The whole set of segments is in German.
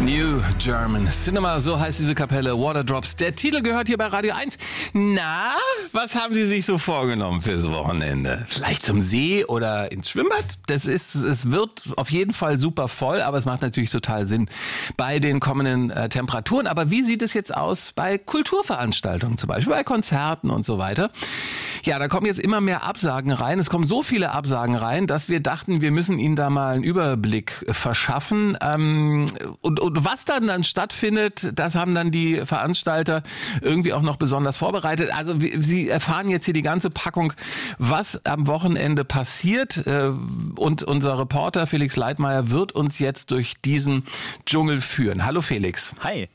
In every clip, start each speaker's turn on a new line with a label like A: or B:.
A: New German Cinema, so heißt diese Kapelle, Waterdrops. Der Titel gehört hier bei Radio 1. Na, was haben Sie sich so vorgenommen fürs Wochenende? Vielleicht zum See oder ins Schwimmbad? Es wird auf jeden Fall super voll, aber es macht natürlich total Sinn bei den kommenden Temperaturen. Aber wie sieht es jetzt aus bei Kulturveranstaltungen, zum Beispiel bei Konzerten und so weiter? Ja, da kommen jetzt immer mehr Absagen rein. Es kommen so viele Absagen rein, dass wir dachten, wir müssen Ihnen da mal einen Überblick verschaffen. Und was dann stattfindet, das haben dann die Veranstalter irgendwie auch noch besonders vorbereitet. Also Sie erfahren jetzt hier die ganze Packung, was am Wochenende passiert. Und unser Reporter Felix Leitmayr wird uns jetzt durch diesen Dschungel führen. Hallo Felix.
B: Hi.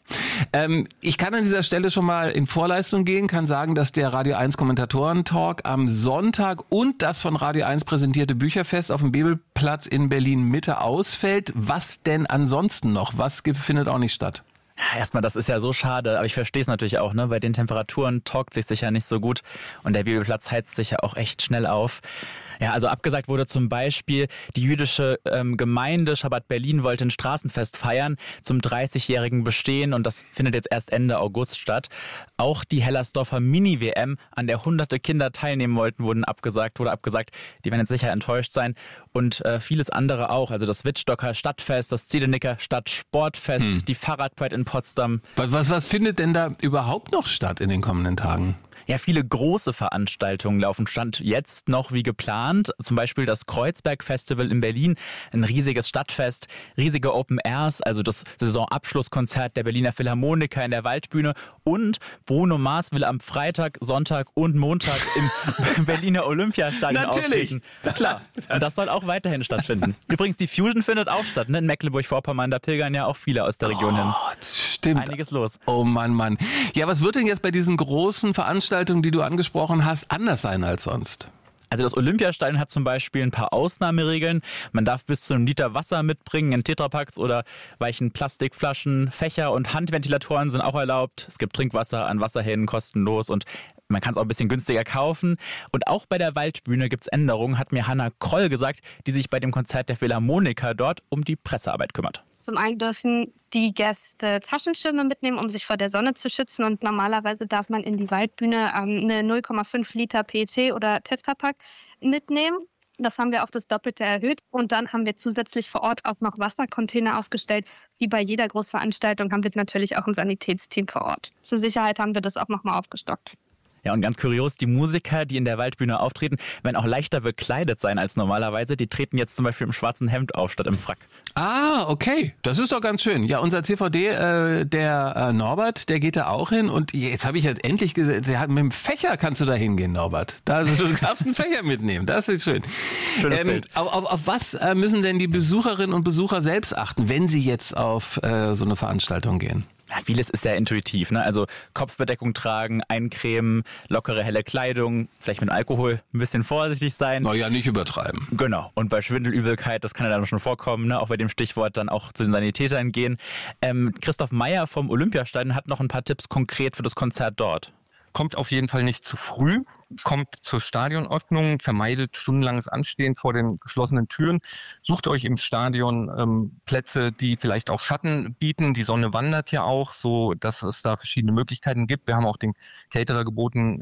A: Ich kann an dieser Stelle schon mal in Vorleistung gehen, kann sagen, dass der Radio 1 Kommentatoren-Talk am Sonntag und das von Radio 1 präsentierte Bücherfest auf dem Bebelplatz in Berlin-Mitte ausfällt. Was denn ansonsten noch? Was findet auch nicht statt?
B: Ja, erstmal, das ist ja so schade, aber ich verstehe es natürlich auch, ne? Bei den Temperaturen talkt sich sicher nicht so gut und der Bibelplatz heizt sich ja auch echt schnell auf. Ja, also abgesagt wurde zum Beispiel, die jüdische Gemeinde Schabbat Berlin wollte ein Straßenfest feiern zum 30-jährigen Bestehen und das findet jetzt erst Ende August statt. Auch die Hellersdorfer Mini-WM, an der hunderte Kinder teilnehmen wollten, wurde abgesagt. Die werden jetzt sicher enttäuscht sein und vieles andere auch. Also das Wittstocker Stadtfest, das Zielenicker Stadtsportfest, die Fahrradpride in Potsdam.
A: Was findet denn da überhaupt noch statt in den kommenden Tagen?
B: Ja, viele große Veranstaltungen laufen Stand jetzt noch wie geplant. Zum Beispiel das Kreuzberg Festival in Berlin, ein riesiges Stadtfest, riesige Open Airs, also das Saisonabschlusskonzert der Berliner Philharmoniker in der Waldbühne und Bruno Mars will am Freitag, Sonntag und Montag im Berliner Olympiastadion auftreten. Klar, und das soll auch weiterhin stattfinden. Übrigens, die Fusion findet auch statt, ne? In Mecklenburg-Vorpommern, da pilgern ja auch viele aus der Region hin.
A: Stimmt.
B: Einiges los.
A: Oh Mann. Ja, was wird denn jetzt bei diesen großen Veranstaltungen, die du angesprochen hast, anders sein als sonst?
B: Also das Olympiastadion hat zum Beispiel ein paar Ausnahmeregeln. Man darf bis zu einem Liter Wasser mitbringen in Tetrapacks oder weichen Plastikflaschen. Fächer und Handventilatoren sind auch erlaubt. Es gibt Trinkwasser an Wasserhähnen kostenlos und man kann es auch ein bisschen günstiger kaufen. Und auch bei der Waldbühne gibt es Änderungen, hat mir Hanna Kroll gesagt, die sich bei dem Konzert der Philharmoniker dort um die Pressearbeit kümmert.
C: Zum einen dürfen die Gäste Taschenschirme mitnehmen, um sich vor der Sonne zu schützen. Und normalerweise darf man in die Waldbühne eine 0,5 Liter PET oder Tetrapack mitnehmen. Das haben wir auf das Doppelte erhöht. Und dann haben wir zusätzlich vor Ort auch noch Wassercontainer aufgestellt. Wie bei jeder Großveranstaltung haben wir natürlich auch ein Sanitätsteam vor Ort. Zur Sicherheit haben wir das auch nochmal aufgestockt.
B: Ja, und ganz kurios, die Musiker, die in der Waldbühne auftreten, werden auch leichter bekleidet sein als normalerweise. Die treten jetzt zum Beispiel im schwarzen Hemd auf, statt im Frack.
A: Ah, okay. Das ist doch ganz schön. Ja, unser CVD, der Norbert, der geht da auch hin. Und jetzt habe ich jetzt endlich gesehen, mit dem Fächer kannst du da hingehen, Norbert. Du darfst einen Fächer mitnehmen. Das ist schön.
B: Schönes Bild.
A: Auf was müssen denn die Besucherinnen und Besucher selbst achten, wenn sie jetzt auf so eine Veranstaltung gehen?
B: Ja, vieles ist sehr intuitiv, ne? Also Kopfbedeckung tragen, eincremen, lockere, helle Kleidung, vielleicht mit Alkohol ein bisschen vorsichtig sein.
A: Ja, nicht übertreiben.
B: Genau. Und bei Schwindelübelkeit, das kann ja dann schon vorkommen, ne? Auch bei dem Stichwort dann auch zu den Sanitätern gehen. Christoph Meyer vom Olympiastadion hat noch ein paar Tipps konkret für das Konzert dort.
D: Kommt auf jeden Fall nicht zu früh, kommt zur Stadionöffnung, vermeidet stundenlanges Anstehen vor den geschlossenen Türen, sucht euch im Stadion Plätze, die vielleicht auch Schatten bieten. Die Sonne wandert ja auch, so dass es da verschiedene Möglichkeiten gibt. Wir haben auch den Caterer gebeten,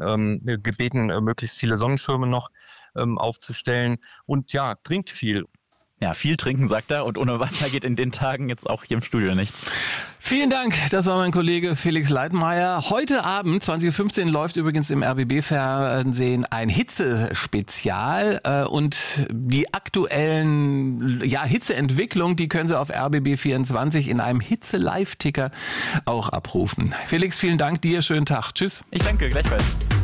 D: möglichst viele Sonnenschirme noch aufzustellen und ja, trinkt viel.
B: Ja, viel trinken, sagt er, und ohne Wasser geht in den Tagen jetzt auch hier im Studio nichts.
A: Vielen Dank, das war mein Kollege Felix Leitmayr. Heute Abend, 20.15 Uhr, läuft übrigens im RBB-Fernsehen ein Hitze-Spezial und die aktuellen Hitzeentwicklung, die können Sie auf RBB24 in einem Hitze-Live-Ticker auch abrufen. Felix, vielen Dank dir, schönen Tag. Tschüss.
B: Ich danke, gleichfalls.